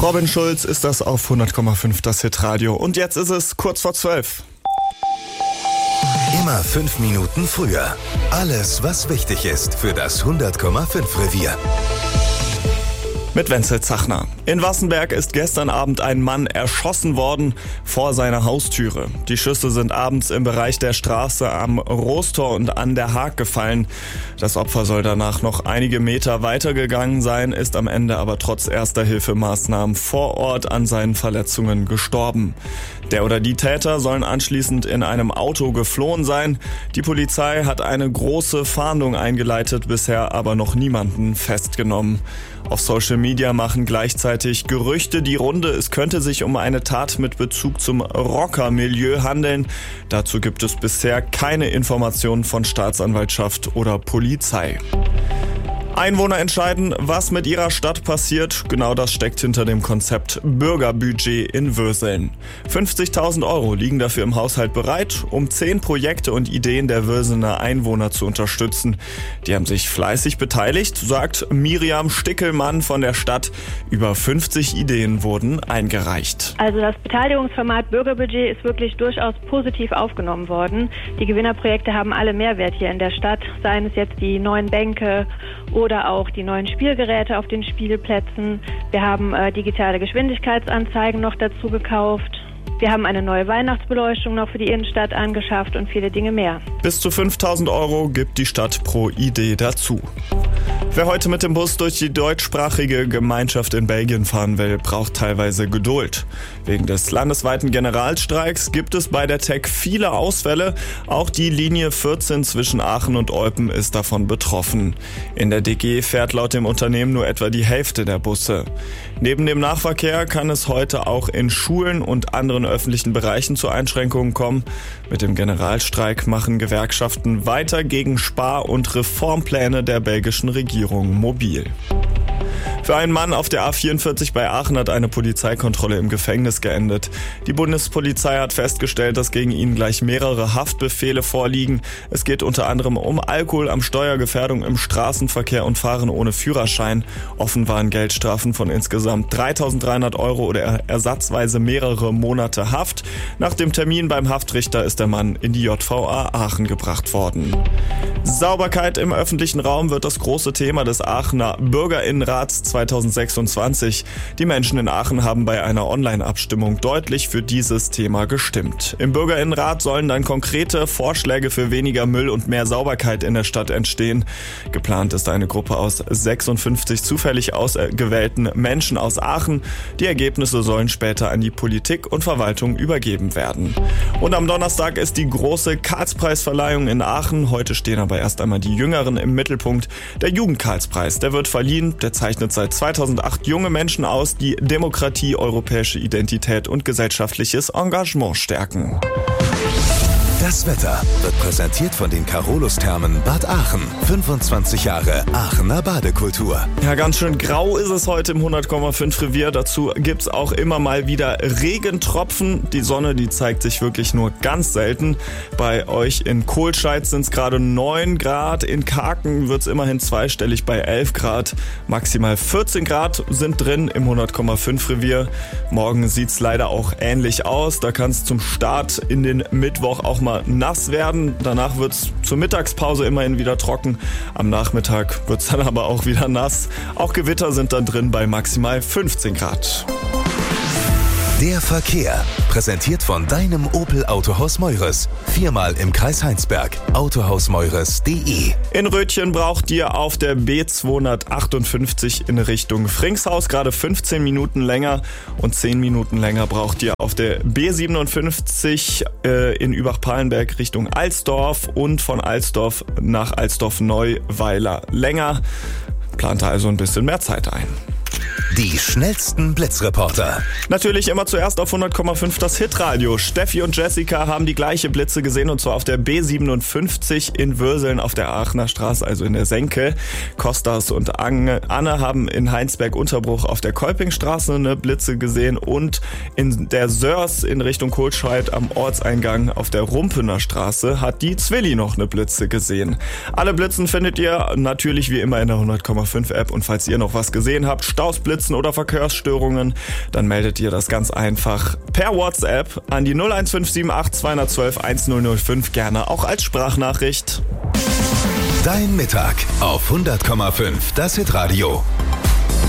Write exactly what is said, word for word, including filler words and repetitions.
Robin Schulz ist das auf hundert Komma fünf, das Hitradio. Und jetzt ist es kurz vor zwölf. Immer fünf Minuten früher. Alles, was wichtig ist für das hundert Komma fünf Revier. Mit Wenzel Zachner. In Wassenberg ist gestern Abend ein Mann erschossen worden vor seiner Haustüre. Die Schüsse sind abends im Bereich der Straße am Roßtor und an der Haag gefallen. Das Opfer soll danach noch einige Meter weitergegangen sein, ist am Ende aber trotz erster Hilfemaßnahmen vor Ort an seinen Verletzungen gestorben. Der oder die Täter sollen anschließend in einem Auto geflohen sein. Die Polizei hat eine große Fahndung eingeleitet, bisher aber noch niemanden festgenommen. Auf Social Media machen gleichzeitig Gerüchte die Runde, es könnte sich um eine Tat mit Bezug zum Rockermilieu handeln. Dazu gibt es bisher keine Informationen von Staatsanwaltschaft oder Polizei. Einwohner entscheiden, was mit ihrer Stadt passiert. Genau das steckt hinter dem Konzept Bürgerbudget in Würseln. fünfzigtausend Euro liegen dafür im Haushalt bereit, um zehn Projekte und Ideen der Würsener Einwohner zu unterstützen. Die haben sich fleißig beteiligt, sagt Miriam Stickelmann von der Stadt. Über fünfzig Ideen wurden eingereicht. Also das Beteiligungsformat Bürgerbudget ist wirklich durchaus positiv aufgenommen worden. Die Gewinnerprojekte haben alle Mehrwert hier in der Stadt, seien es jetzt die neuen Bänke oder auch die neuen Spielgeräte auf den Spielplätzen. Wir haben äh, digitale Geschwindigkeitsanzeigen noch dazu gekauft. Wir haben eine neue Weihnachtsbeleuchtung noch für die Innenstadt angeschafft und viele Dinge mehr. Bis zu fünftausend Euro gibt die Stadt pro Idee dazu. Wer heute mit dem Bus durch die deutschsprachige Gemeinschaft in Belgien fahren will, braucht teilweise Geduld. Wegen des landesweiten Generalstreiks gibt es bei der T E C viele Ausfälle. Auch die Linie vierzehn zwischen Aachen und Eupen ist davon betroffen. In der D G fährt laut dem Unternehmen nur etwa die Hälfte der Busse. Neben dem Nahverkehr kann es heute auch in Schulen und anderen öffentlichen Bereichen zu Einschränkungen kommen. Mit dem Generalstreik machen Gewerkschaften weiter gegen Spar- und Reformpläne der belgischen Regierung mobil. Für einen Mann auf der A vierundvierzig bei Aachen hat eine Polizeikontrolle im Gefängnis geendet. Die Bundespolizei hat festgestellt, dass gegen ihn gleich mehrere Haftbefehle vorliegen. Es geht unter anderem um Alkohol am Steuer, Gefährdung im Straßenverkehr und Fahren ohne Führerschein. Offen waren Geldstrafen von insgesamt dreitausenddreihundert Euro oder ersatzweise mehrere Monate Haft. Nach dem Termin beim Haftrichter ist der Mann in die J V A Aachen gebracht worden. Sauberkeit im öffentlichen Raum wird das große Thema des Aachener Bürgerinnenrats zweitausendsechsundzwanzig. Die Menschen in Aachen haben bei einer Online-Abstimmung deutlich für dieses Thema gestimmt. Im Bürgerinnenrat sollen dann konkrete Vorschläge für weniger Müll und mehr Sauberkeit in der Stadt entstehen. Geplant ist eine Gruppe aus sechsundfünfzig zufällig ausgewählten Menschen aus Aachen. Die Ergebnisse sollen später an die Politik und Verwaltung übergeben werden. Und am Donnerstag ist die große Karlspreisverleihung in Aachen. Heute stehen aber erst einmal die Jüngeren im Mittelpunkt. Der Jugendkarlspreis, der wird verliehen, der zeichnet seit zweitausendacht junge Menschen aus, die Demokratie, europäische Identität und gesellschaftliches Engagement stärken. Das Wetter wird präsentiert von den Carolus-Thermen Bad Aachen. fünfundzwanzig Jahre Aachener Badekultur. Ja, ganz schön grau ist es heute im hundert Komma fünf Revier. Dazu gibt's auch immer mal wieder Regentropfen. Die Sonne, die zeigt sich wirklich nur ganz selten. Bei euch in Kohlscheid sind es gerade neun Grad. In Karken wird's immerhin zweistellig bei elf Grad. Maximal vierzehn Grad sind drin im hundert Komma fünf Revier. Morgen sieht's leider auch ähnlich aus. Da kann es zum Start in den Mittwoch auch mal nass werden. Danach wird es zur Mittagspause immerhin wieder trocken. Am Nachmittag wird es dann aber auch wieder nass. Auch Gewitter sind dann drin bei maximal fünfzehn Grad. Der Verkehr, präsentiert von deinem Opel Autohaus Meures. Viermal im Kreis Heinsberg. autohaus meures punkt de. In Rötchen braucht ihr auf der B zweihundertachtundfünfzig in Richtung Fringshaus gerade fünfzehn Minuten länger und zehn Minuten länger braucht ihr auf der B siebenundfünfzig äh, in Übach-Palenberg Richtung Alsdorf und von Alsdorf nach Alsdorf-Neuweiler länger. Plant also ein bisschen mehr Zeit ein. Die schnellsten Blitzreporter. Natürlich immer zuerst auf hundert Komma fünf das Hitradio. Steffi und Jessica haben die gleiche Blitze gesehen und zwar auf der B siebenundfünfzig in Würseln auf der Aachener Straße, also in der Senke. Kostas und Anne haben in Heinsberg-Unterbruch auf der Kolpingstraße eine Blitze gesehen und in der Sörs in Richtung Kohlscheid am Ortseingang auf der Rumpener Straße hat die Zwilli noch eine Blitze gesehen. Alle Blitzen findet ihr natürlich wie immer in der hundert Komma fünf App und falls ihr noch was gesehen habt, Stausblitze Einsätzen oder Verkehrsstörungen, dann meldet ihr das ganz einfach per WhatsApp an die null eins fünf sieben acht zwei eins zwei eins null null fünf, gerne auch als Sprachnachricht. Dein Mittag auf hundert Komma fünf, das Hitradio.